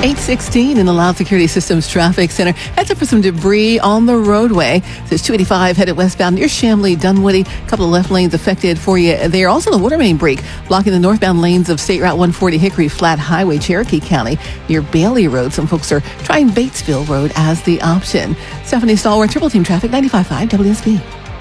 816 in the Loud Security Systems Traffic Center. Heads up for some debris on the roadway. So it's 285 headed westbound near Chamblee, Dunwoody. A couple of left lanes affected for you there. Also, the water main break blocking the northbound lanes of State Route 140 Hickory Flat Highway, Cherokee County, near Bailey Road. Some folks are trying Batesville Road as the option. Stephanie Stallworth, Triple Team Traffic, 95.5 WSB.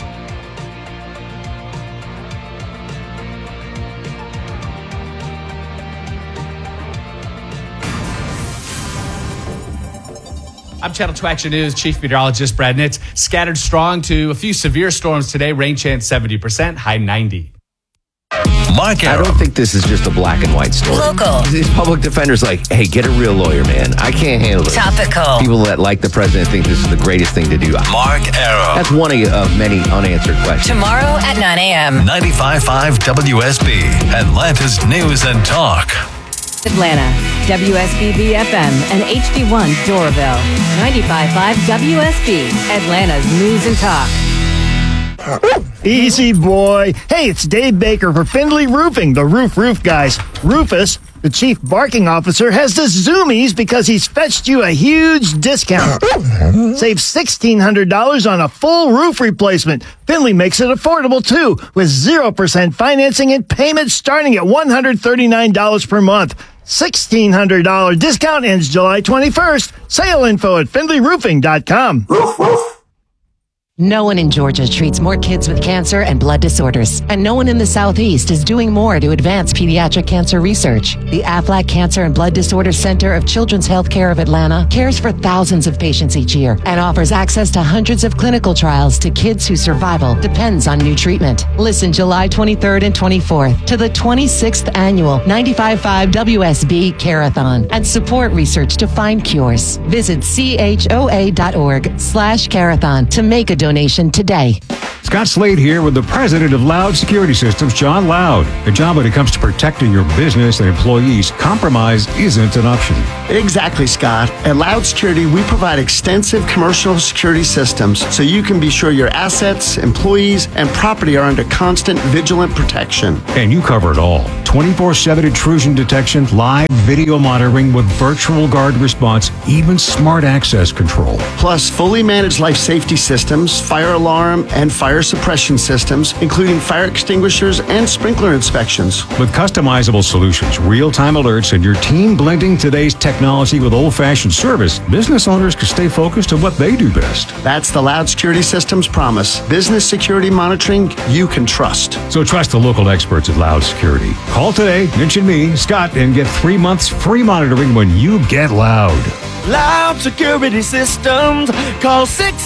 I'm Channel 2 Action News Chief Meteorologist Brad Nitz. Scattered strong to a few severe storms today. Rain chance 70%, high 90. Mark Arrow. I don't think this is just a black and white story. Local. These public defenders like, hey, get a real lawyer, man. I can't handle this. Topical. People that like the president think this is the greatest thing to do. Mark Arrow. That's one of many unanswered questions. Tomorrow at 9 a.m. 95.5 WSB, Atlanta's News and Talk. Atlanta, WSBB FM and HD1 Doraville. 95.5 WSB, Atlanta's News and Talk. Easy, boy. Hey, it's Dave Baker for Findlay Roofing, the roof guys. Rufus, the chief barking officer, has the zoomies because he's fetched you a huge discount. Save $1,600 on a full roof replacement. Findlay makes it affordable, too, with 0% financing and payments starting at $139 per month. $1,600 discount ends July 21st. Sale info at FindlayRoofing.com. No one in Georgia treats more kids with cancer and blood disorders, and no one in the Southeast is doing more to advance pediatric cancer research. The Aflac Cancer and Blood Disorders Center of Children's Healthcare of Atlanta cares for thousands of patients each year and offers access to hundreds of clinical trials to kids whose survival depends on new treatment. Listen July 23rd and 24th to the 26th annual 95.5 WSB Carathon and support research to find cures. Visit choa.org/carathon to make a donation today. Scott Slade here with the president of Loud Security Systems, John Loud. A job when it comes to protecting your business and employees, compromise isn't an option. Exactly, Scott. At Loud Security, we provide extensive commercial security systems so you can be sure your assets, employees, and property are under constant vigilant protection. And you cover it all. 24/7 intrusion detection, live video monitoring with virtual guard response, even smart access control. Plus, fully managed life safety systems, fire alarm, and fire suppression systems, including fire extinguishers and sprinkler inspections. With customizable solutions, real-time alerts, and your team blending today's technology with old-fashioned service, business owners can stay focused on what they do best. That's the Loud Security Systems promise. Business security monitoring you can trust. So trust the local experts at Loud Security. Call today, mention me, Scott, and get 3 months free monitoring when you get Loud. Loud Security Systems. Call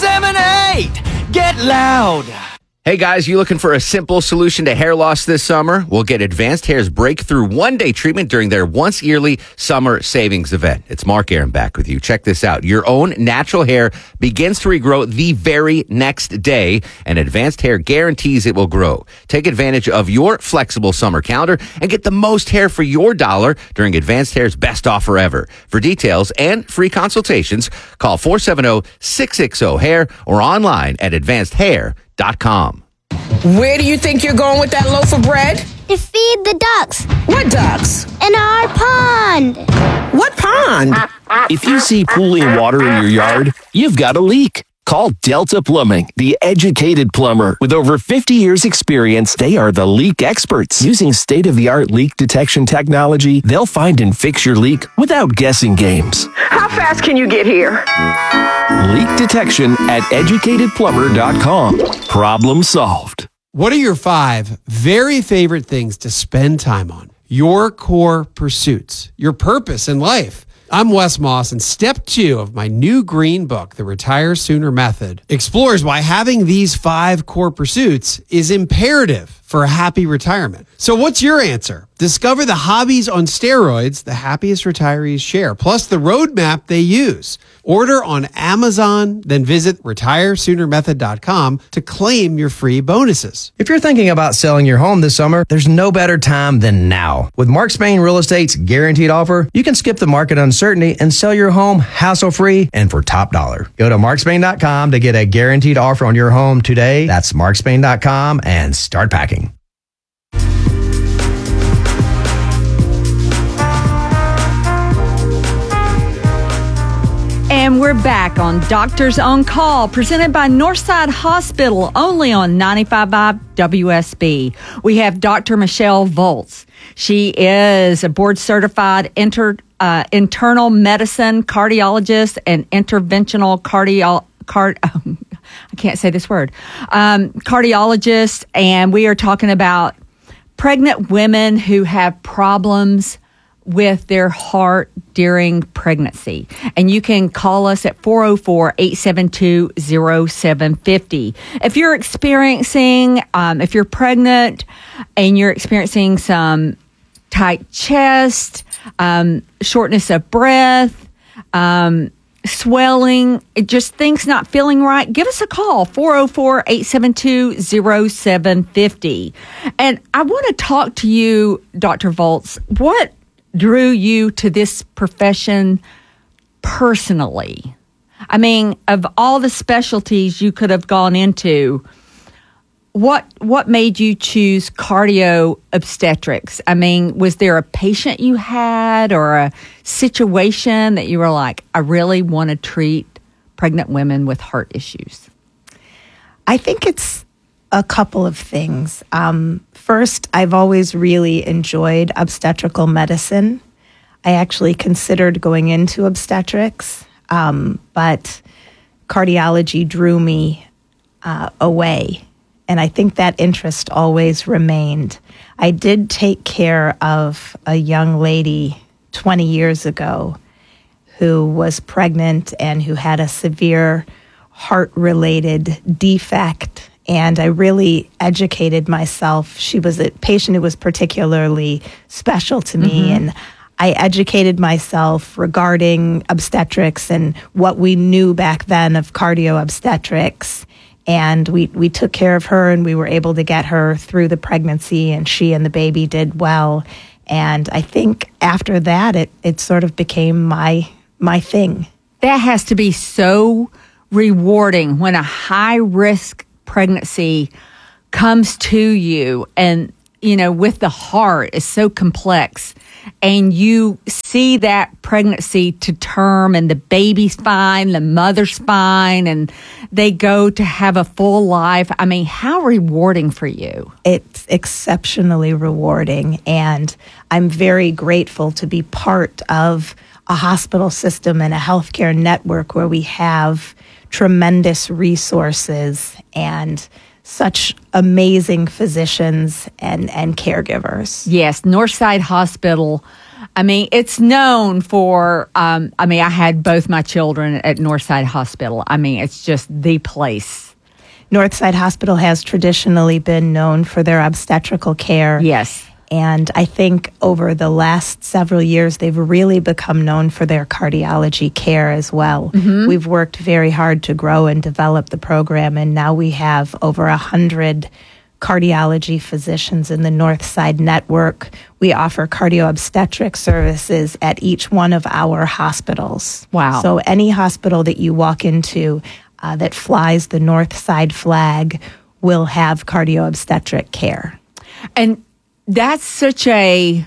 678-GET-LOUD. Hey guys, you looking for a simple solution to hair loss this summer? We'll get Advanced Hair's breakthrough one-day treatment during their once-yearly summer savings event. It's Mark Aaron back with you. Check this out. Your own natural hair begins to regrow the very next day, and Advanced Hair guarantees it will grow. Take advantage of your flexible summer calendar and get the most hair for your dollar during Advanced Hair's best offer ever. For details and free consultations, call 470-660-HAIR or online at advancedhair.com. Where do you think you're going with that loaf of bread? To feed the ducks. What ducks? In our pond. What pond? If you see pooling water in your yard, you've got a leak. Call Delta Plumbing, the educated plumber. With over 50 years experience, they are the leak experts. Using state-of-the-art leak detection technology, they'll find and fix your leak without guessing games. How fast can you get here? Leak detection at educatedplumber.com. Problem solved. What are your 5 very favorite things to spend time on? Your core pursuits, your purpose in life. I'm Wes Moss, and step 2 of my new green book, The Retire Sooner Method, explores why having these 5 core pursuits is imperative for a happy retirement. So what's your answer? Discover the hobbies on steroids the happiest retirees share, plus the roadmap they use. Order on Amazon, then visit retiresoonermethod.com to claim your free bonuses. If you're thinking about selling your home this summer, there's no better time than now. With Mark Spain Real Estate's guaranteed offer, you can skip the market uncertainty and sell your home hassle-free and for top dollar. Go to markspain.com to get a guaranteed offer on your home today. That's markspain.com and start packing. And we're back on Doctors on Call, presented by Northside Hospital, only on 95.5 WSB. We have Dr. Michelle Volz. She is a board-certified internal medicine cardiologist and interventional I can't say this word, cardiologist, and we are talking about pregnant women who have problems with their heart during pregnancy. And you can call us at 404-872-0750. If you're experiencing, if you're pregnant and you're experiencing some tight chest, shortness of breath, swelling, just things not feeling right, give us a call, 404-872-0750. And I want to talk to you, Dr. Volz. What drew you to this profession personally? I mean, of all the specialties you could have gone into, what made you choose cardio obstetrics? I mean, was there a patient you had or a situation that you were like, I really want to treat pregnant women with heart issues? I think it's a couple of things. First, I've always really enjoyed obstetrical medicine. I actually considered going into obstetrics, but cardiology drew me away. And I think that interest always remained. I did take care of a young lady 20 years ago who was pregnant and who had a severe heart-related defect. And I really educated myself. She was a patient who was particularly special to me. And I educated myself regarding obstetrics and what we knew back then of cardio obstetrics. And we took care of her, and we were able to get her through the pregnancy, and she and the baby did well. And I think after that, it sort of became my thing. That has to be so rewarding when a high-risk pregnancy comes to you, and, you know, with the heart is so complex, and you see that pregnancy to term, and the baby's fine, the mother's fine, and they go to have a full life. I mean, how rewarding for you. It's exceptionally rewarding, and I'm very grateful to be part of a hospital system and a healthcare network where we have tremendous resources and such amazing physicians and caregivers. Yes, Northside Hospital. I mean, it's known for, I had both my children at Northside Hospital. I mean, it's just the place. Northside Hospital has traditionally been known for their obstetrical care. Yes. And I think over the last several years, they've really become known for their cardiology care as well. We've worked very hard to grow and develop the program, and now we have over 100 cardiology physicians in the Northside network. We offer cardio obstetric services at each one of our hospitals. Wow. So any hospital that you walk into that flies the Northside flag will have cardio obstetric care. And that's such a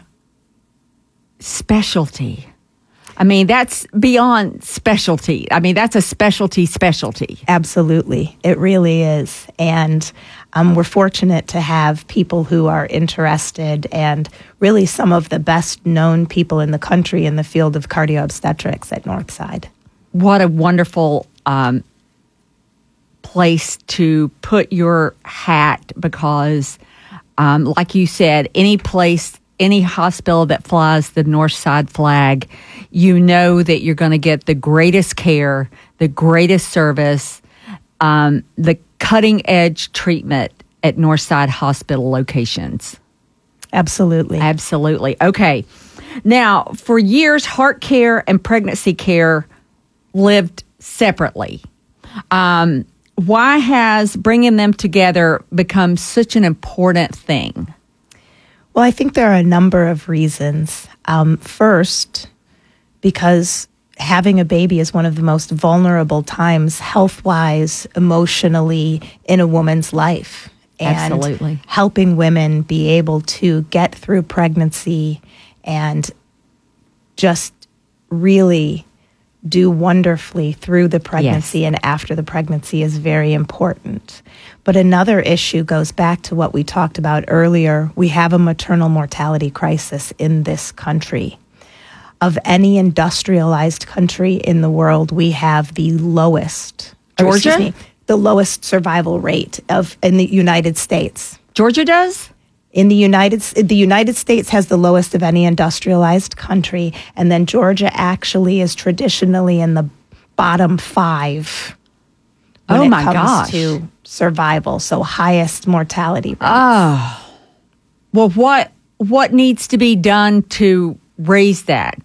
specialty. I mean, that's beyond specialty. I mean, that's a specialty. Absolutely. It really is. And we're fortunate to have people who are interested, and really some of the best known people in the country in the field of cardio obstetrics at Northside. What a wonderful place to put your hat, because like you said, any place, any hospital that flies the Northside flag, you know that you're going to get the greatest care, the greatest service, the cutting edge treatment at Northside Hospital locations. Absolutely. Okay. Now, for years, heart care and pregnancy care lived separately. Why has bringing them together become such an important thing? Well, I think there are a number of reasons. First, because having a baby is one of the most vulnerable times, health-wise, emotionally, in a woman's life. And absolutely. Helping women be able to get through pregnancy and just really do wonderfully through the pregnancy and after the pregnancy is very important. But another issue goes back to what we talked about earlier. We have a maternal mortality crisis in this country. Of any industrialized country in the world, we have the lowest, Georgia? The lowest survival rate in the United States. Georgia does? The United States has the lowest of any industrialized country, and then Georgia actually is traditionally in the bottom 5 when it comes to survival, so highest mortality rates. Oh. Well, what needs to be done to raise that,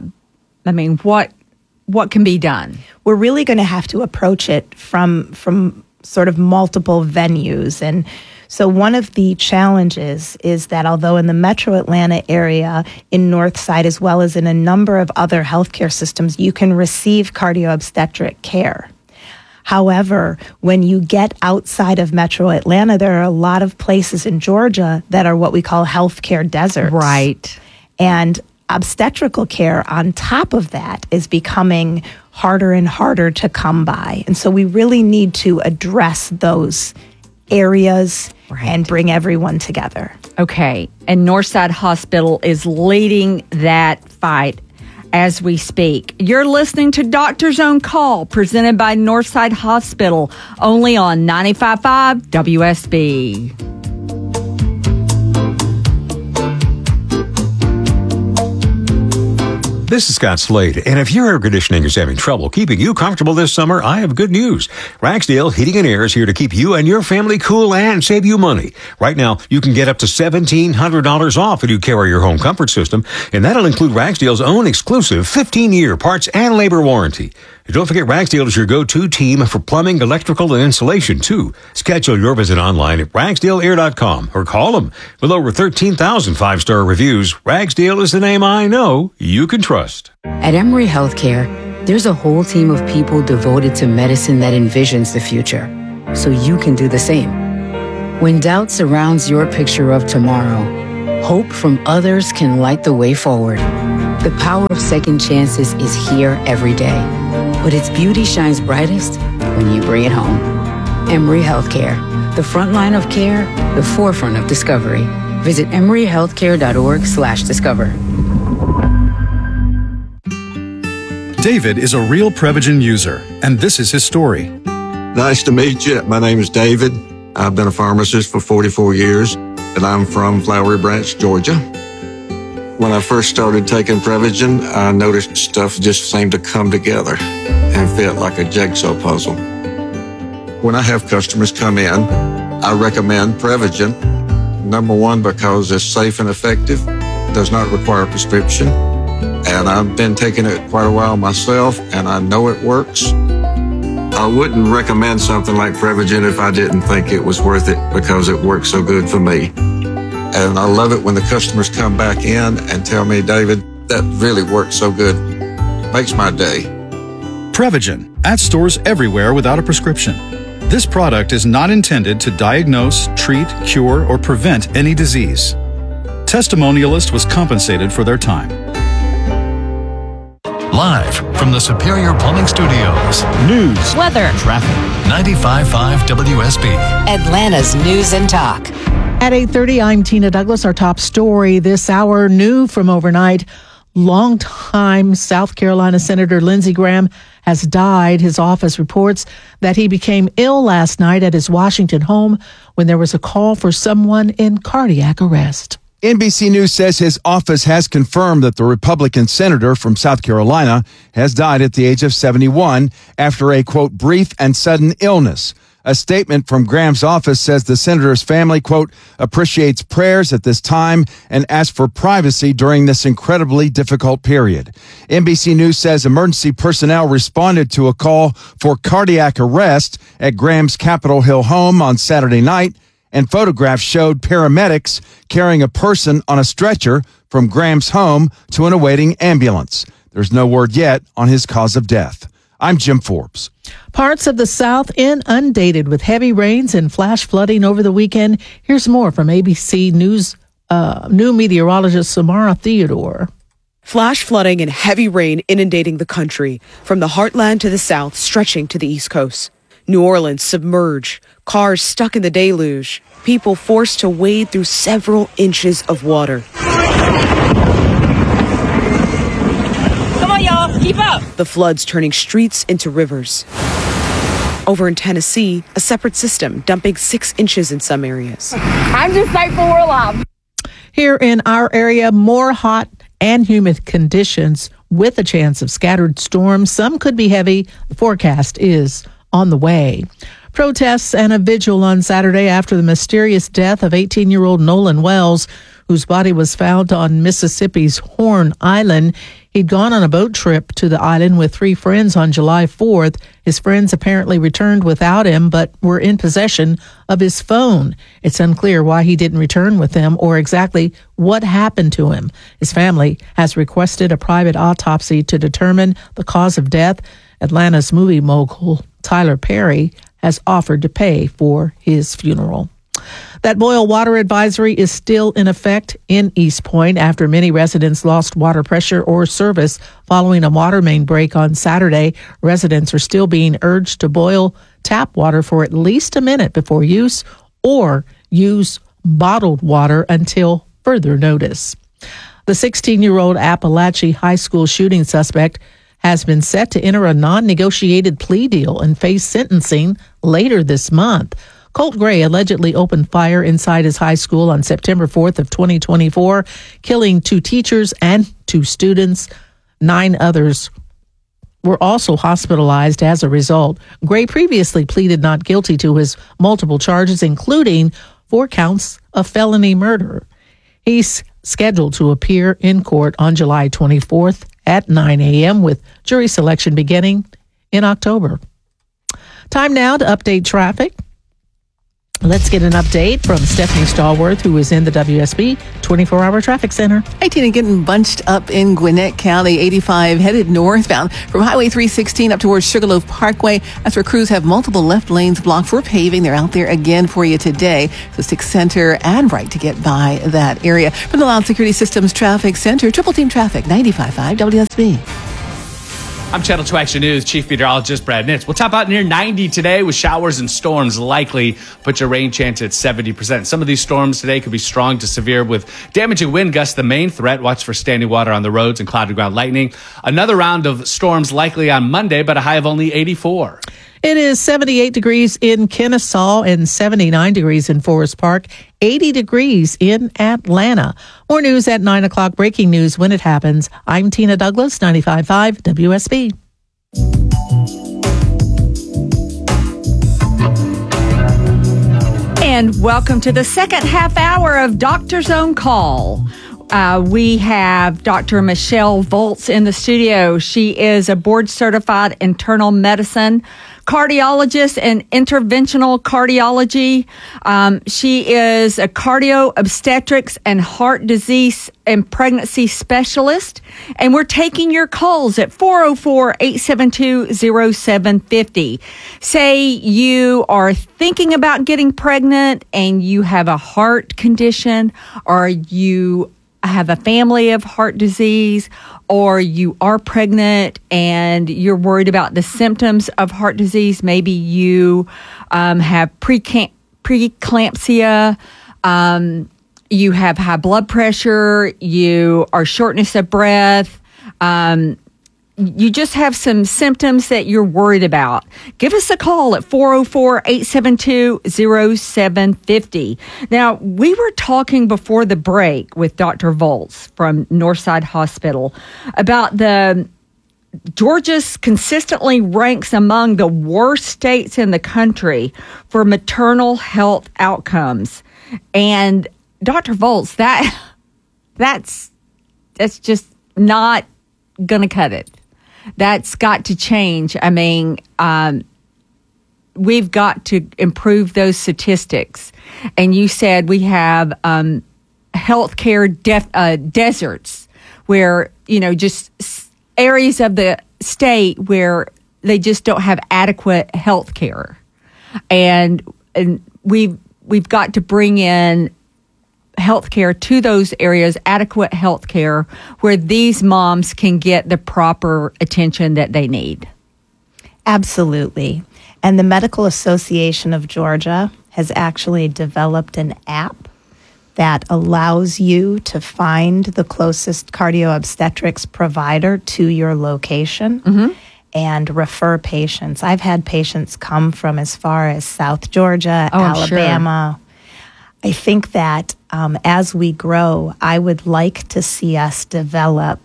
what can be done? We're really going to have to approach it from sort of multiple venues. And so one of the challenges is that although in the metro Atlanta area, in Northside, as well as in a number of other healthcare systems, you can receive cardio-obstetric care. However, when you get outside of metro Atlanta, there are a lot of places in Georgia that are what we call healthcare deserts. Right. And obstetrical care on top of that is becoming harder and harder to come by. And so we really need to address those areas and bring everyone together. Okay. And Northside Hospital is leading that fight as we speak. You're listening to Doctor's Own Call, presented by Northside Hospital, only on 95.5 WSB. This is Scott Slade, and if your air conditioning is having trouble keeping you comfortable this summer, I have good news. Ragsdale Heating and Air is here to keep you and your family cool and save you money. Right now, you can get up to $1,700 off when you carry your home comfort system, and that'll include Ragsdale's own exclusive 15-year parts and labor warranty. And don't forget, Ragsdale is your go-to team for plumbing, electrical, and insulation, too. Schedule your visit online at ragsdaleair.com or call them. With over 13,000 five-star reviews, Ragsdale is the name I know you can trust. At Emory Healthcare, there's a whole team of people devoted to medicine that envisions the future, so you can do the same. When doubt surrounds your picture of tomorrow, hope from others can light the way forward. The power of second chances is here every day, but its beauty shines brightest when you bring it home. Emory Healthcare, the front line of care, the forefront of discovery. Visit emoryhealthcare.org/discover. David is a real Prevagen user, and this is his story. Nice to meet you. My name is David. I've been a pharmacist for 44 years, and I'm from Flowery Branch, Georgia. When I first started taking Prevagen, I noticed stuff just seemed to come together and fit like a jigsaw puzzle. When I have customers come in, I recommend Prevagen. Number one, because it's safe and effective, does not require a prescription, and I've been taking it quite a while myself, and I know it works. I wouldn't recommend something like Prevagen if I didn't think it was worth it because it works so good for me. And I love it when the customers come back in and tell me, David, that really works so good. Makes my day. Prevagen, at stores everywhere without a prescription. This product is not intended to diagnose, treat, cure, or prevent any disease. Testimonialist was compensated for their time. Live from the Superior Plumbing Studios. News, weather, traffic. 95.5 WSB. Atlanta's News and Talk. At 8:30, I'm Tina Douglas. Our top story this hour, new from overnight. Longtime South Carolina Senator Lindsey Graham has died. His office reports that he became ill last night at his Washington home when there was a call for someone in cardiac arrest. NBC News says his office has confirmed that the Republican senator from South Carolina has died at the age of 71 after a, quote, brief and sudden illness. A statement from Graham's office says the senator's family, quote, appreciates prayers at this time and asks for privacy during this incredibly difficult period. NBC News says emergency personnel responded to a call for cardiac arrest at Graham's Capitol Hill home on Saturday night, and photographs showed paramedics carrying a person on a stretcher from Graham's home to an awaiting ambulance. There's no word yet on his cause of death. I'm Jim Forbes. Parts of the South inundated with heavy rains and flash flooding over the weekend. Here's more from ABC News new meteorologist Samara Theodore. Flash flooding and heavy rain inundating the country, from the heartland to the south, stretching to the East Coast. New Orleans submerged, cars stuck in the deluge, people forced to wade through several inches of water. Come on, y'all, keep up! The floods turning streets into rivers. Over in Tennessee, a separate system dumping 6 inches in some areas. I'm just thankful we're alive. Here in our area, more hot and humid conditions with a chance of scattered storms. Some could be heavy. The forecast is on the way. Protests and a vigil on Saturday after the mysterious death of 18-year-old Nolan Wells, whose body was found on Mississippi's Horn Island. He'd gone on a boat trip to the island with 3 friends on July 4th. His friends apparently returned without him, but were in possession of his phone. It's unclear why he didn't return with them or exactly what happened to him. His family has requested a private autopsy to determine the cause of death. Atlanta's movie mogul Tyler Perry has offered to pay for his funeral. That boil water advisory is still in effect in East Point after many residents lost water pressure or service following a water main break on Saturday. Residents are still being urged to boil tap water for at least a minute before use or use bottled water until further notice. The 16-year-old Appalachia High School shooting suspect has been set to enter a non-negotiated plea deal and face sentencing later this month. Colt Gray allegedly opened fire inside his high school on September 4th of 2024, killing 2 teachers and 2 students. 9 others were also hospitalized as a result. Gray previously pleaded not guilty to his multiple charges, including 4 counts of felony murder. He's scheduled to appear in court on July 24th at 9 a.m. with jury selection beginning in October. Time now to update traffic. Let's get an update from Stephanie Stallworth, who is in the WSB 24-hour traffic center. Hey, Tina, getting bunched up in Gwinnett County, 85 headed northbound from Highway 316 up towards Sugarloaf Parkway. That's where crews have multiple left lanes blocked for paving. They're out there again for you today. So stick center and right to get by that area. From the Loud Security Systems Traffic Center, Triple Team Traffic, 95.5 WSB. I'm Channel 2 Action News Chief Meteorologist Brad Nitz. We'll top out near 90 today with showers and storms likely. Put your rain chance at 70%. Some of these storms today could be strong to severe with damaging wind gusts. The main threat, watch for standing water on the roads and clouded ground lightning. Another round of storms likely on Monday, but a high of only 84. It is 78 degrees in Kennesaw and 79 degrees in Forest Park, 80 degrees in Atlanta. More news at 9 o'clock. Breaking news when it happens. I'm Tina Douglas, 95.5 WSB. And welcome to the second half hour of Doctor's On Call. We have Dr. Michelle Volz in the studio. She is a board-certified internal medicine cardiologist and interventional cardiology. She is a cardio, obstetrics, and heart disease and pregnancy specialist. And we're taking your calls at 404-872-0750. Say you are thinking about getting pregnant and you have a heart condition, or you have a family of heart disease, or you are pregnant and you're worried about the symptoms of heart disease. Maybe you have preeclampsia, you have high blood pressure, you are shortness of breath, you just have some symptoms that you're worried about. Give us a call at 404-872-0750. Now, we were talking before the break with Dr. Volz from Northside Hospital about Georgia consistently ranks among the worst states in the country for maternal health outcomes. And Dr. Volz, that's just not going to cut it. That's got to change. I mean, we've got to improve those statistics. And you said we have healthcare deserts where, just areas of the state where they just don't have adequate health care. And we've got to bring in health care to those areas, adequate health care, where these moms can get the proper attention that they need? Absolutely. And the Medical Association of Georgia has actually developed an app that allows you to find the closest cardio-obstetrics provider to your location and refer patients. I've had patients come from as far as South Georgia, Alabama. I think that as we grow, I would like to see us develop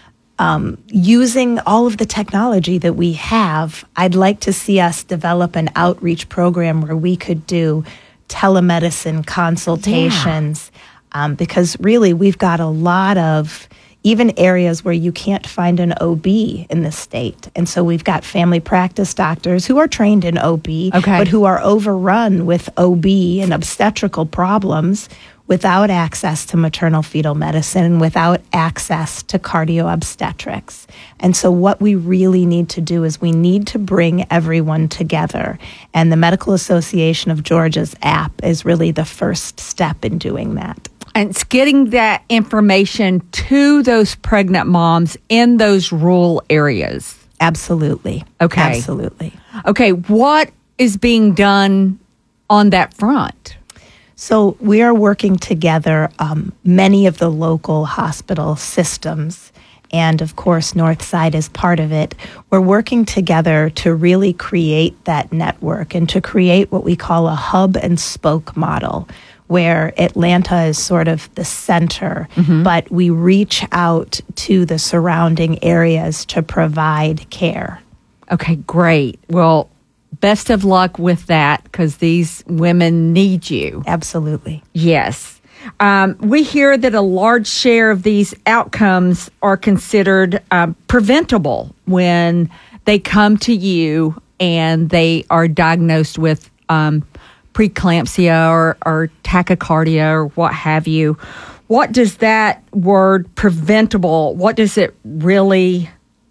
using all of the technology that we have. I'd like to see us develop an outreach program where we could do telemedicine consultations, because really we've got a lot of even areas where you can't find an OB in the state. And so we've got family practice doctors who are trained in OB, but who are overrun with OB and obstetrical problems without access to maternal fetal medicine, without access to cardio obstetrics. And so what we really need to do is we need to bring everyone together. And the Medical Association of Georgia's app is really the first step in doing that. And it's getting that information to those pregnant moms in those rural areas. Absolutely. Okay. Absolutely. Okay, what is being done on that front? So we are working together, many of the local hospital systems, and of course Northside is part of it. We're working together to really create that network and to create what we call a hub and spoke model, where Atlanta is sort of the center, but we reach out to the surrounding areas to provide care. Okay, great. Well, best of luck with that, because these women need you. Absolutely. Yes. We hear that a large share of these outcomes are considered preventable when they come to you and they are diagnosed with preeclampsia or tachycardia or what have you. What does that word preventable, what does it really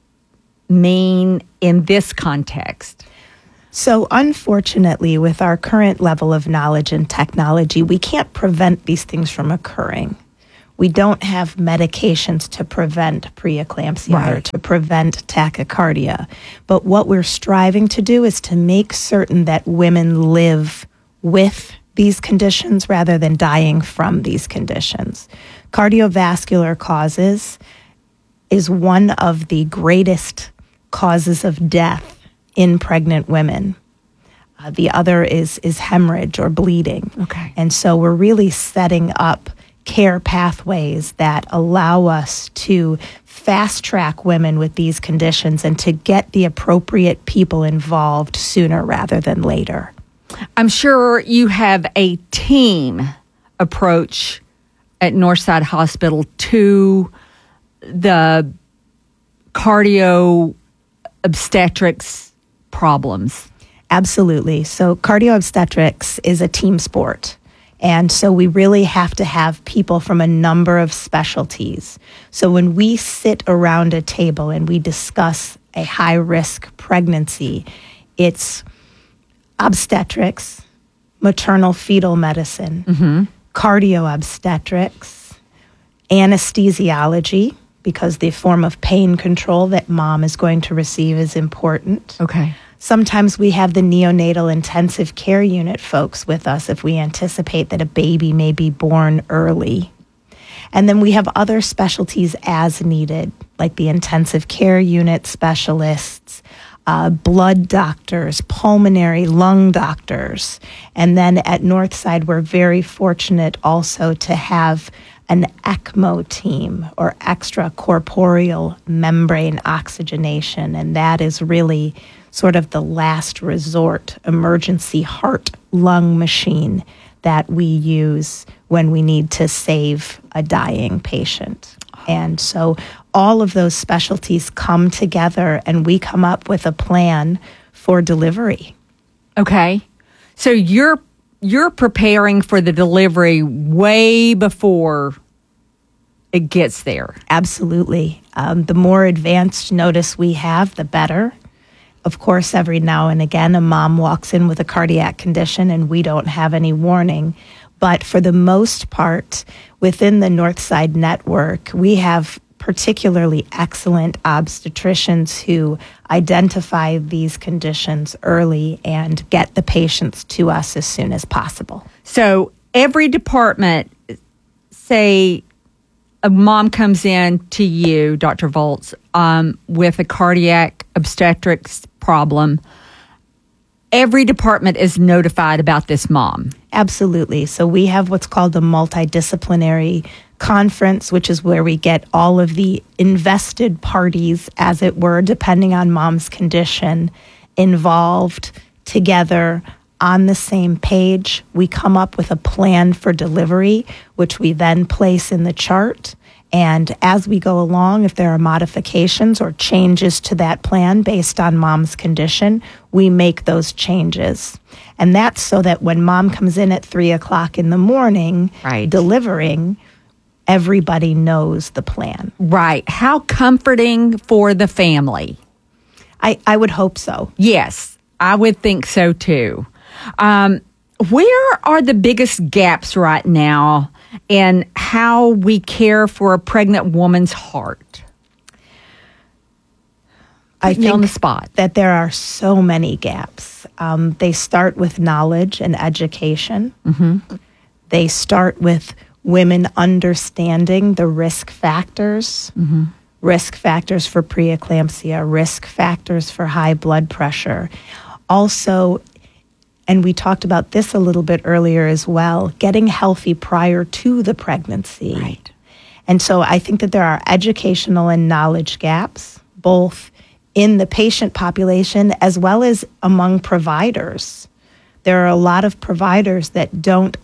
mean in this context? So unfortunately, with our current level of knowledge and technology, we can't prevent these things from occurring. We don't have medications to prevent preeclampsia or to prevent tachycardia. But what we're striving to do is to make certain that women live with these conditions rather than dying from these conditions. Cardiovascular causes is one of the greatest causes of death in pregnant women. The other is hemorrhage or bleeding. Okay. And so we're really setting up care pathways that allow us to fast track women with these conditions and to get the appropriate people involved sooner rather than later. I'm sure you have a team approach at Northside Hospital to the cardio obstetrics problems. Absolutely. So cardio obstetrics is a team sport. And so we really have to have people from a number of specialties. So when we sit around a table and we discuss a high-risk pregnancy, it's obstetrics, maternal fetal medicine, cardio obstetrics, anesthesiology, because the form of pain control that mom is going to receive is important. Okay. Sometimes we have the neonatal intensive care unit folks with us if we anticipate that a baby may be born early. And then we have other specialties as needed, like the intensive care unit specialists, blood doctors, pulmonary lung doctors. And then at Northside, we're very fortunate also to have an ECMO team, or extracorporeal membrane oxygenation. And that is really sort of the last resort emergency heart-lung machine that we use when we need to save a dying patient. And so all of those specialties come together and we come up with a plan for delivery. Okay. So you're preparing for the delivery way before it gets there. Absolutely. The more advanced notice we have, the better. Of course, every now and again, a mom walks in with a cardiac condition and we don't have any warning. But for the most part, within the Northside Network, we have particularly excellent obstetricians who identify these conditions early and get the patients to us as soon as possible. So every department, say a mom comes in to you, Dr. Volz, with a cardiac obstetrics problem, every department is notified about this mom. Absolutely. So we have what's called a multidisciplinary conference, which is where we get all of the invested parties, as it were, depending on mom's condition, involved together on the same page. We come up with a plan for delivery, which we then place in the chart. And as we go along, if there are modifications or changes to that plan based on mom's condition, we make those changes. And that's so that when mom comes in at 3 o'clock in the morning, delivering, everybody knows the plan. Right. How comforting for the family. I would hope so. Yes, I would think so too. Where are the biggest gaps right now in how we care for a pregnant woman's heart? I think on the spot that there are so many gaps. They start with knowledge and education. Mm-hmm. They start with women understanding the risk factors, risk factors for preeclampsia, risk factors for high blood pressure. Also, and we talked about this a little bit earlier as well, getting healthy prior to the pregnancy. Right. And so I think that there are educational and knowledge gaps, both in the patient population as well as among providers. There are a lot of providers that don't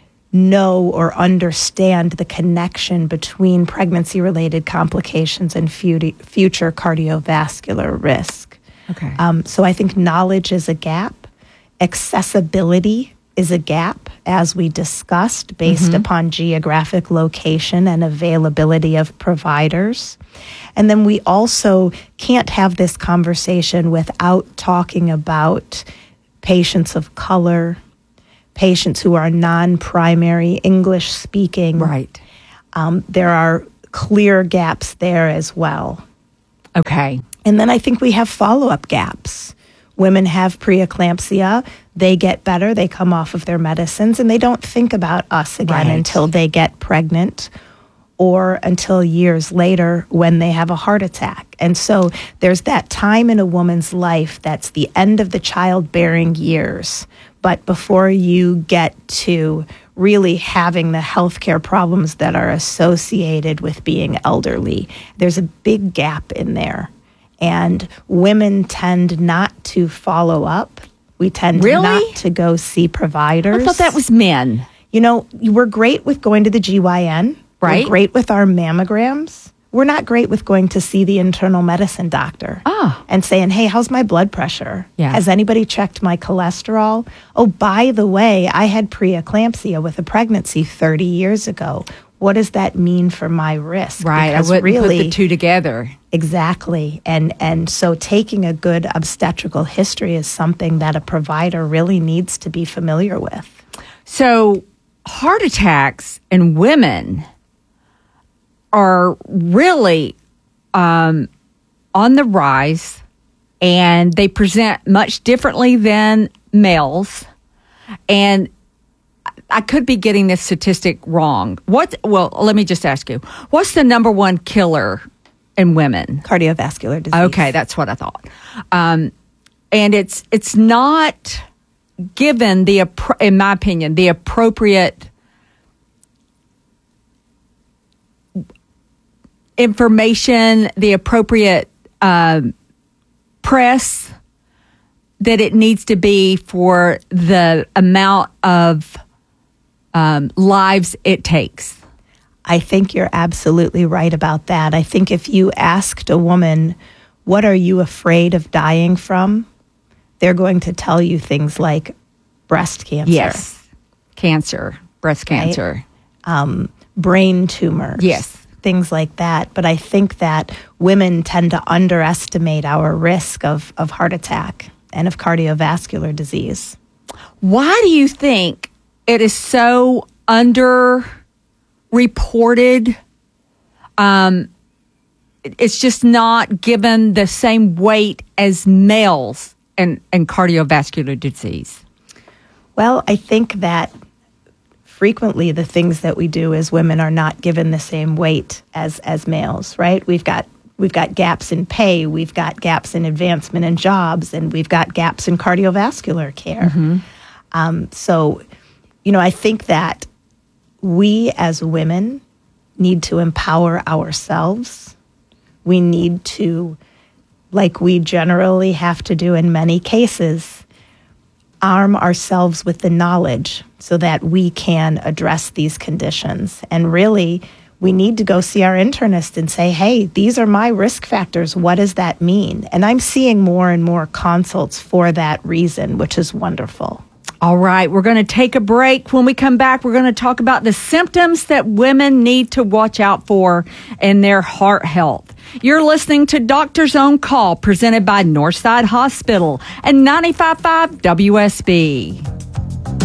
know or understand the connection between pregnancy-related complications and future cardiovascular risk. Okay. So I think knowledge is a gap. Accessibility is a gap, as we discussed, based upon geographic location and availability of providers. And then we also can't have this conversation without talking about patients of color, patients who are non-primary English speaking. Right. There are clear gaps there as well. Okay. And then I think we have follow-up gaps. Women have preeclampsia, they get better, they come off of their medicines, and they don't think about us again until they get pregnant or until years later when they have a heart attack. And so there's that time in a woman's life that's the end of the childbearing years, but before you get to really having the healthcare problems that are associated with being elderly, there's a big gap in there. And women tend not to follow up. We tend not to go see providers. I thought that was men. You know, we're great with going to the GYN. Right. We're great with our mammograms. We're not great with going to see the internal medicine doctor and saying, hey, how's my blood pressure? Yeah. Has anybody checked my cholesterol? Oh, by the way, I had preeclampsia with a pregnancy 30 years ago. What does that mean for my risk? Right, Because I wouldn't really, put the two together. Exactly. And so taking a good obstetrical history is something that a provider really needs to be familiar with. So heart attacks in women are really on the rise, and they present much differently than males. And I could be getting this statistic wrong. Well, let me just ask you, what's the number one killer in women? Cardiovascular disease. Okay, that's what I thought. And it's not given in my opinion, the appropriate information, the appropriate press that it needs to be for the amount of lives it takes. I think you're absolutely right about that. I think if you asked a woman, what are you afraid of dying from? They're going to tell you things like breast cancer. Yes, cancer, breast cancer. Right? Brain tumors. Yes. Things like that. But I think that women tend to underestimate our risk of heart attack and of cardiovascular disease. Why do you think it is so underreported. It's just not given the same weight as males and cardiovascular disease. Well, I think that frequently the things that we do as women are not given the same weight as males, right? We've got gaps in pay, we've got gaps in advancement in jobs, and we've got gaps in cardiovascular care. So, I think that we as women need to empower ourselves. We need to, like we generally have to do in many cases, arm ourselves with the knowledge so that we can address these conditions. And really, we need to go see our internist and say, hey, these are my risk factors. What does that mean? And I'm seeing more and more consults for that reason, which is wonderful. All right, we're going to take a break. When we come back, we're going to talk about the symptoms that women need to watch out for in their heart health. You're listening to Doctor's Own Call, presented by Northside Hospital and 95.5 WSB.